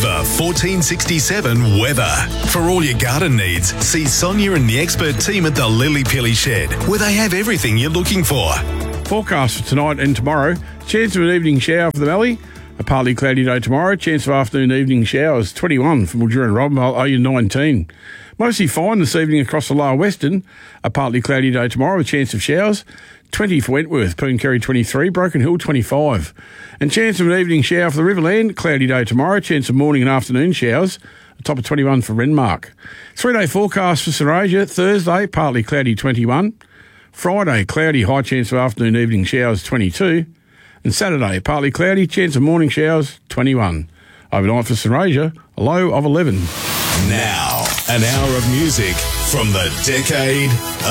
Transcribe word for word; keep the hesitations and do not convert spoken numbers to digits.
Rover fourteen sixty-seven weather. For all your garden needs, see Sonia and the expert team at the Lily Pilly Shed, where they have everything you're looking for. Forecast for tonight and tomorrow. Chance of an evening shower for the valley. A partly cloudy day tomorrow. Chance of afternoon evening showers. twenty-one for Mildura and Rob. I'll owe you nineteen. Mostly fine this evening across the lower western. A partly cloudy day tomorrow with chance of showers. twenty for Wentworth. Pooncarry twenty-three. Broken Hill twenty-five. And chance of an evening shower for the Riverland. Cloudy day tomorrow. Chance of morning and afternoon showers. A top of twenty-one for Renmark. Three-day forecast for St Asia. Thursday, partly cloudy twenty-one. Friday, cloudy, high chance of afternoon evening showers twenty-two. And Saturday, partly cloudy, chance of morning showers twenty-one. Overnight for St Asia, a low of eleven. Now, an hour of music from the decade